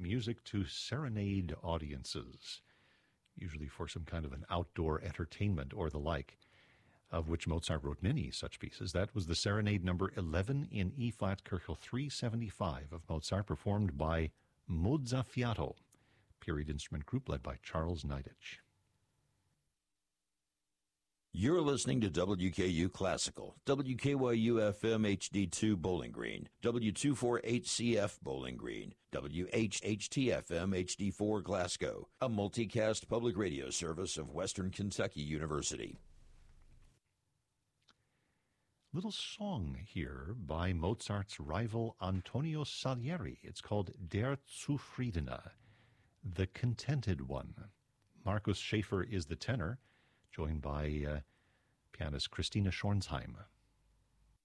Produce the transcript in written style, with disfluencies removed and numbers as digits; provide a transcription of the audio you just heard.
music to serenade audiences, usually for some kind of an outdoor entertainment or the like, of which Mozart wrote many such pieces. That was the Serenade number 11 in E-flat Köchel 375 of Mozart, performed by Mozzafiato, period instrument group led by Charles Neidich. You're listening to WKU Classical, WKYU-FM HD2 Bowling Green, W248CF Bowling Green, WHHT-FM HD4 Glasgow, a multicast public radio service of Western Kentucky University. Little song here by Mozart's rival Antonio Salieri. It's called Der Zufriedene, the Contented One. Markus Schäfer is the tenor, joined by pianist Christina Schornsheim.